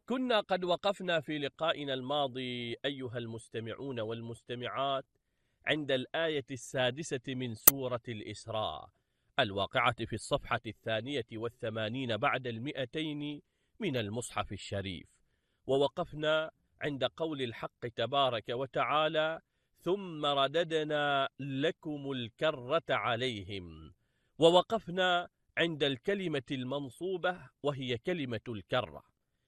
كنا قد وقفنا في لقائنا الماضي أيها المستمعون والمستمعات عند الآية 6 من سورة الإسراء الواقعة في الصفحة 82 بعد 200 من المصحف الشريف، ووقفنا عند قول الحق تبارك وتعالى: ثم رددنا لكم الكرة عليهم. ووقفنا عند الكلمة المنصوبة وهي كلمة الكرة،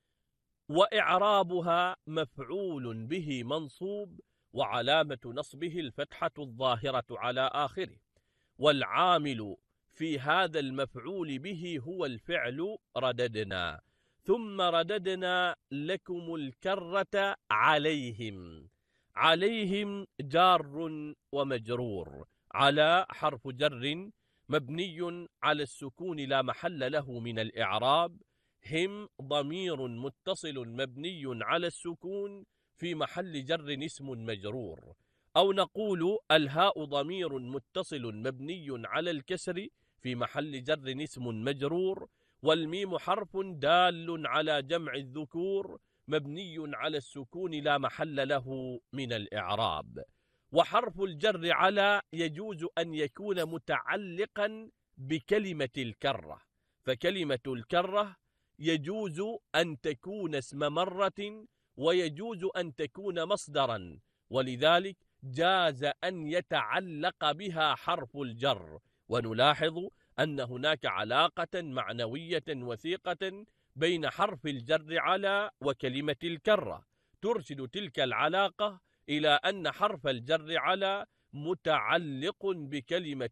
وإعرابها مفعول به منصوب، وعلامة نصبه الفتحة الظاهرة على آخره، والعامل في هذا المفعول به هو الفعل رددنا. ثم رددنا لكم الكرة عليهم. عليهم جار ومجرور، على حرف جر مبني على السكون لا محل له من الإعراب، هم ضمير متصل مبني على السكون في محل جر اسم مجرور، أو نقول الهاء ضمير متصل مبني على الكسر في محل جر اسم مجرور، والميم حرف دال على جمع الذكور مبني على السكون لا محل له من الإعراب. وحرف الجر على يجوز أن يكون متعلقا بكلمة الكرة، فكلمة الكرة يجوز أن تكون اسم مرة ويجوز أن تكون مصدرا، ولذلك جاز أن يتعلق بها حرف الجر. ونلاحظ أن هناك علاقة معنوية وثيقة بين حرف الجر على وكلمة الكرة، ترشد تلك العلاقة إلى أن حرف الجر على متعلق بكلمة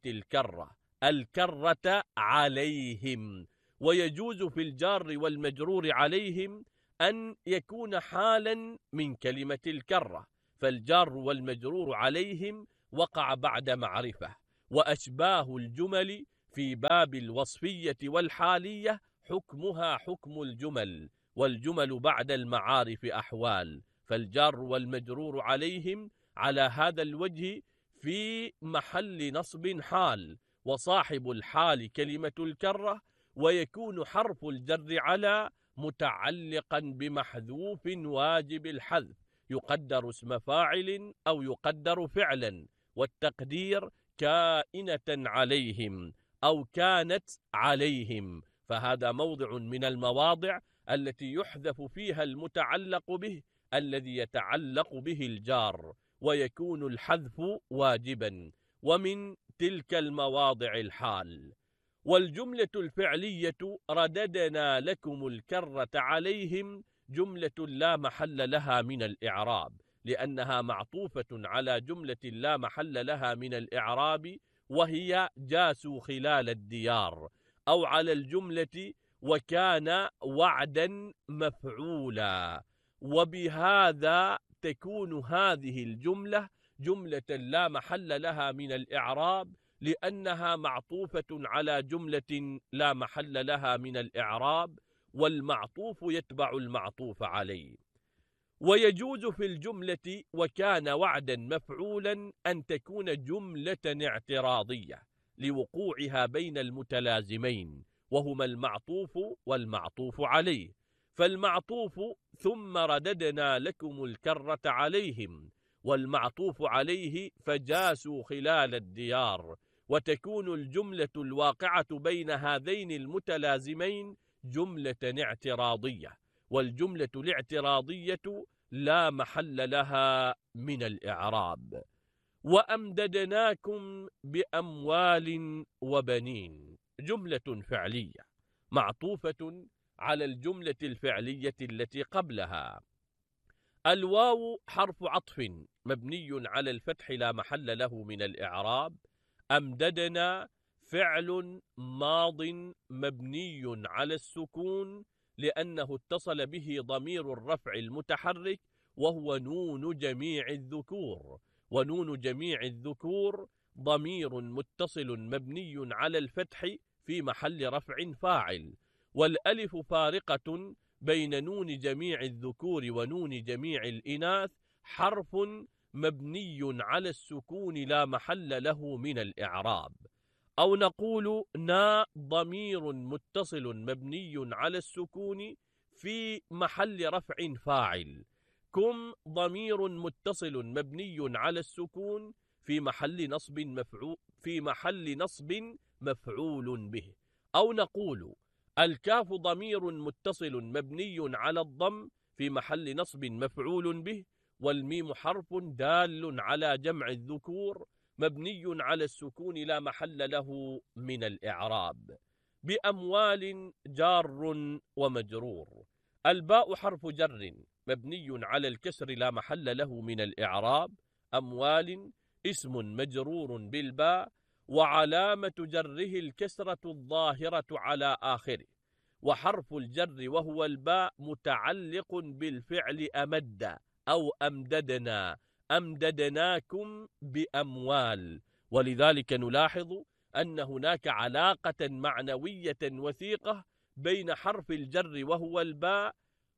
الكرة عليهم. ويجوز في الجار والمجرور عليهم أن يكون حالا من كلمة الكرة، فالجار والمجرور عليهم وقع بعد معرفة. وأشباه الجمل في باب الوصفية والحالية حكمها حكم الجمل، والجمل بعد المعارف أحوال، فالجار والمجرور عليهم على هذا الوجه في محل نصب حال، وصاحب الحال كلمة الكرة، ويكون حرف الجر على متعلقا بمحذوف واجب الحذف، يقدر اسم فاعل أو يقدر فعلا، والتقدير كائنة عليهم أو كانت عليهم، فهذا موضع من المواضع التي يحذف فيها المتعلق به الذي يتعلق به الجار، ويكون الحذف واجبا، ومن تلك المواضع الحال. والجملة الفعلية رددنا لكم الكرة عليهم جملة لا محل لها من الإعراب، لأنها معطوفة على جملة لا محل لها من الإعراب وهي جاسوا خلال الديار، أو على الجملة وكان وعدا مفعولا، وبهذا تكون هذه الجملة جملة لا محل لها من الإعراب، لأنها معطوفة على جملة لا محل لها من الإعراب، والمعطوف يتبع المعطوف عليه. ويجوز في الجملة وكان وعدا مفعولا أن تكون جملة اعتراضية لوقوعها بين المتلازمين وهما المعطوف والمعطوف عليه، فالمعطوف ثم رددنا لكم الكرة عليهم، والمعطوف عليه فجاسوا خلال الديار، وتكون الجملة الواقعة بين هذين المتلازمين جملة اعتراضية، والجملة الاعتراضية لا محل لها من الإعراب. وأمددناكم بأموال وبنين جملة فعلية معطوفة على الجملة الفعلية التي قبلها. الواو حرف عطف مبني على الفتح لا محل له من الإعراب. أمددنا فعل ماض مبني على السكون لأنه اتصل به ضمير الرفع المتحرك وهو نون جميع الذكور، ونون جميع الذكور ضمير متصل مبني على الفتح في محل رفع فاعل، والألف فارقة بين نون جميع الذكور ونون جميع الإناث حرف مبني على السكون لا محل له من الإعراب. أو نقول نا ضمير متصل مبني على السكون في محل رفع فاعل. كم ضمير متصل مبني على السكون في محل نصب مفعول به. أو نقول الكاف ضمير متصل مبني على الضم في محل نصب مفعول به، والميم حرف دال على جمع الذكور مبني على السكون لا محل له من الإعراب. بأموال جار ومجرور. الباء حرف جر مبني على الكسر لا محل له من الإعراب. أموال اسم مجرور بالباء وعلامة جره الكسرة الظاهرة على آخره، وحرف الجر وهو الباء متعلق بالفعل أمد أو أمددنا، أمددناكم بأموال. ولذلك نلاحظ أن هناك علاقة معنوية وثيقة بين حرف الجر وهو الباء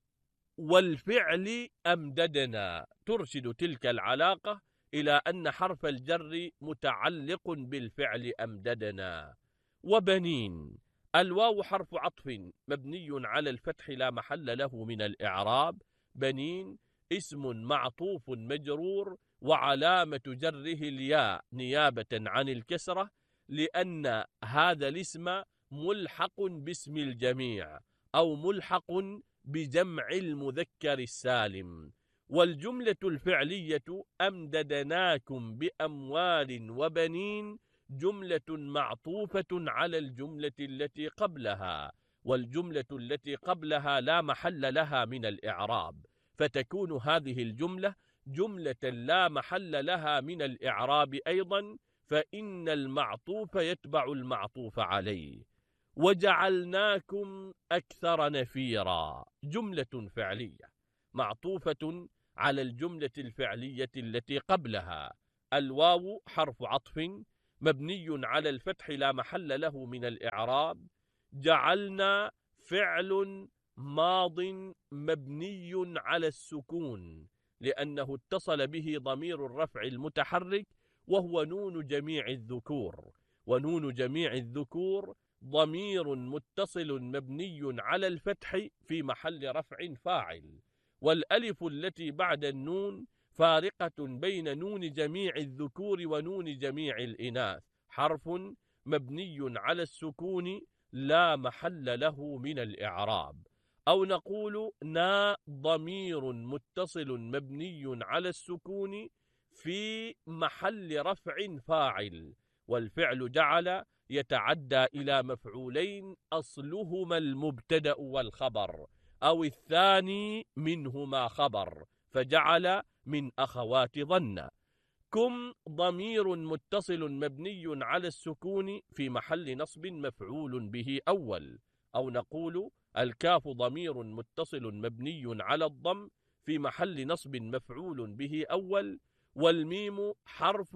والفعل أمددنا، ترشد تلك العلاقة إلى أن حرف الجر متعلق بالفعل أمددنا. وبنين. الواو حرف عطف مبني على الفتح لا محل له من الإعراب. بنين اسم معطوف مجرور وعلامة جره الياء نيابة عن الكسرة، لأن هذا الاسم ملحق باسم الجميع أو ملحق بجمع المذكر السالم. والجملة الفعلية أمددناكم بأموال وبنين جملة معطوفة على الجملة التي قبلها، والجملة التي قبلها لا محل لها من الإعراب، فتكون هذه الجملة جملة لا محل لها من الإعراب أيضا، فإن المعطوف يتبع المعطوف عليه. وجعلناكم أكثر نفيرا جملة فعلية معطوفة على الجملة الفعلية التي قبلها. الواو حرف عطف مبني على الفتح لا محل له من الإعراب. جعلنا فعل ماض مبني على السكون لأنه اتصل به ضمير الرفع المتحرك وهو نون جميع الذكور، ونون جميع الذكور ضمير متصل مبني على الفتح في محل رفع فاعل. والألف التي بعد النون فارقة بين نون جميع الذكور ونون جميع الإناث، حرف مبني على السكون لا محل له من الإعراب. أو نقول نا ضمير متصل مبني على السكون في محل رفع فاعل، والفعل جعل يتعدى إلى مفعولين أصلهما المبتدأ والخبر أو الثاني منهما خبر، فجعل من أخوات ظن. كم ضمير متصل مبني على السكون في محل نصب مفعول به أول. أو نقول الكاف ضمير متصل مبني على الضم في محل نصب مفعول به أول. والميم حرف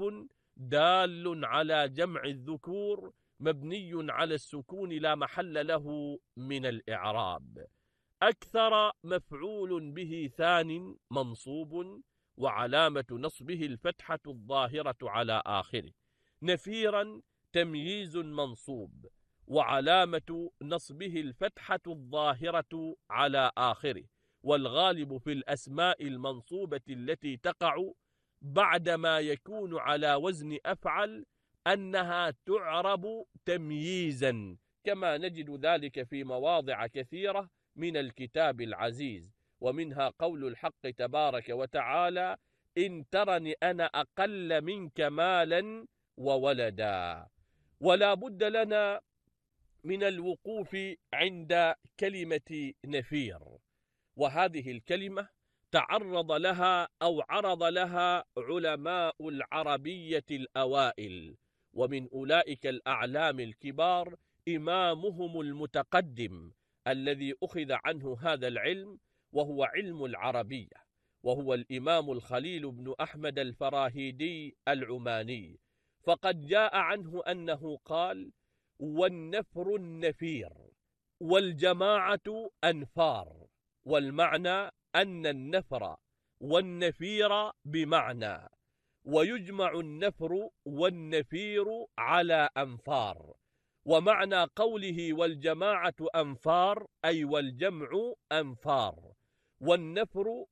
دال على جمع الذكور مبني على السكون لا محل له من الإعراب. أكثر مفعول به ثان منصوب وعلامة نصبه الفتحة الظاهرة على آخره. نفيرا تمييز منصوب وعلامة نصبه الفتحة الظاهرة على آخره. والغالب في الأسماء المنصوبة التي تقع بعدما يكون على وزن أفعل أنها تعرب تمييزا، كما نجد ذلك في مواضع كثيرة من الكتاب العزيز، ومنها قول الحق تبارك وتعالى: إن ترني أنا أقل منك مالا وولدا. ولا بد لنا من الوقوف عند كلمة نفير، وهذه الكلمة تعرض لها أو عرض لها علماء العربية الأوائل، ومن أولئك الأعلام الكبار إمامهم المتقدم الذي أخذ عنه هذا العلم وهو علم العربية، وهو الإمام الخليل بن أحمد الفراهيدي العماني. فقد جاء عنه أنه قال: والنفر النفير والجماعة أنفار، والمعنى أن النفر والنفير بمعنى، ويجمع النفر والنفير على أنفار. ومعنى قوله والجماعة أنفار أي والجمع أنفار، والنفر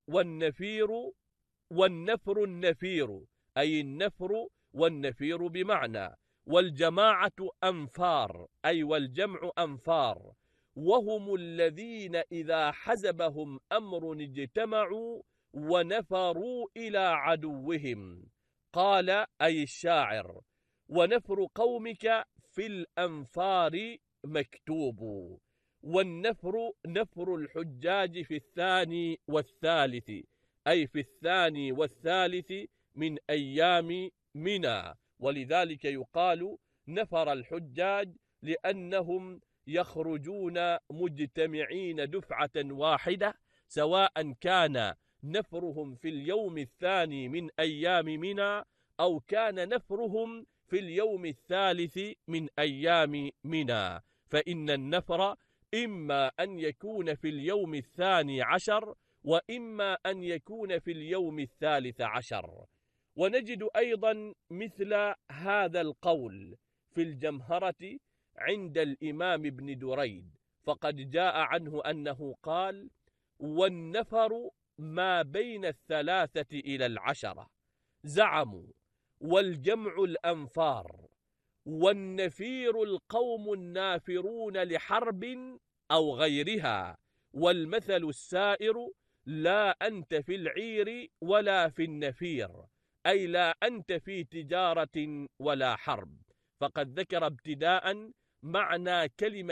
النفير أي النفر والنفير بمعنى، والجماعة أنفار أي والجمع أنفار، وهم الذين إذا حزبهم أمر اجتمعوا ونفروا إلى عدوهم. قال أي الشاعر: ونفر قومك في الأنفار مكتوب. والنفر نفر الحجاج في الثاني والثالث أي في الثاني والثالث من أيام منى، ولذلك يقال نفر الحجاج لأنهم يخرجون مجتمعين دفعة واحدة، سواء كان نفرهم في اليوم الثاني من أيام منى أو كان نفرهم في اليوم الثالث من أيام منى، فإن النفر إما أن يكون في اليوم الثاني عشر وإما أن يكون في اليوم الثالث عشر. ونجد أيضا مثل هذا القول في الجمهرة عند الإمام ابن دريد، فقد جاء عنه أنه قال: والنفر ما بين 3 إلى 10 زعموا، والجمع الأنفار، والنفير القوم النافرون لحرب أو غيرها، والمثل السائر لا أنت في العير ولا في النفير أي لا أنت في تجارة ولا حرب. فقد ذكر ابتداء معنى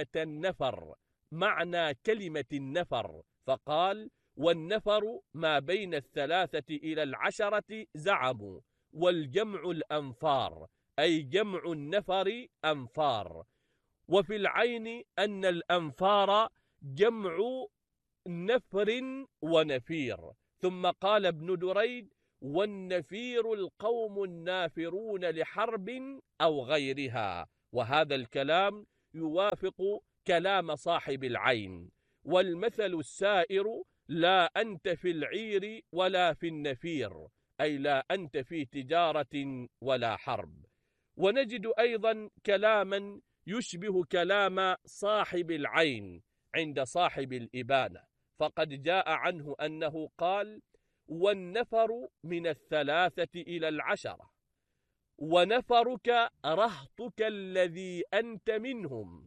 كلمة النفر فقال: والنفر ما بين 3 إلى 10 زعموا، والجمع الأنفار أي جمع النفر أنفار. وفي العين أن الأنفار جمع نفر ونفير. ثم قال ابن دريد: والنفير القوم النافرون لحرب أو غيرها، وهذا الكلام يوافق كلام صاحب العين. والمثل السائر لا أنت في العير ولا في النفير أي لا أنت في تجارة ولا حرب. ونجد أيضا كلاما يشبه كلام صاحب العين عند صاحب الإبانة، فقد جاء عنه أنه قال: والنفر من 3 إلى 10 ونفرك رهطك الذي أنت منهم.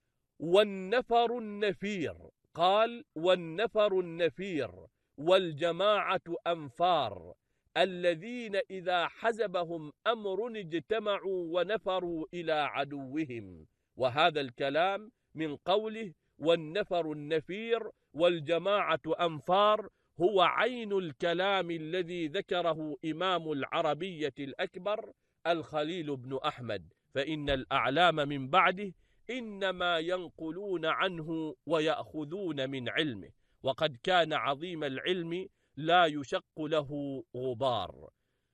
والنفر النفير قال: والنفر النفير والجماعة أنفار الذين إذا حزبهم أمر اجتمعوا ونفروا إلى عدوهم. وهذا الكلام من قوله والنفر النفير والجماعة أنفار هو عين الكلام الذي ذكره إمام العربية الأكبر الخليل بن أحمد، فإن الأعلام من بعده إنما ينقلون عنه ويأخذون من علمه، وقد كان عظيم العلم لا يشق له غبار.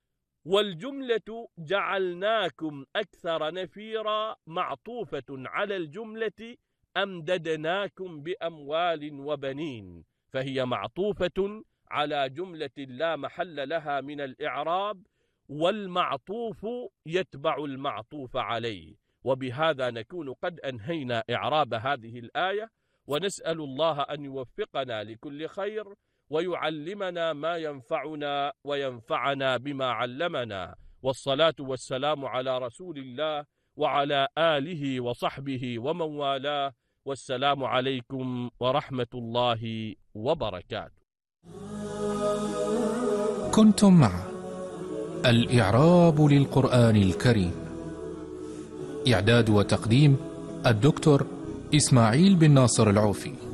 والجملة جعلناكم أكثر نفيرا معطوفة على الجملة أمددناكم بأموال وبنين، فهي معطوفة على جملة لا محل لها من الإعراب، والمعطوف يتبع المعطوف عليه. وبهذا نكون قد أنهينا إعراب هذه الآية، ونسأل الله أن يوفقنا لكل خير ويعلمنا ما ينفعنا وينفعنا بما علمنا. والصلاة والسلام على رسول الله وعلى آله وصحبه ومن والاه، والسلام عليكم ورحمة الله وبركاته. كنتم مع الإعراب للقرآن الكريم، إعداد وتقديم الدكتور إسماعيل بن ناصر العوفي.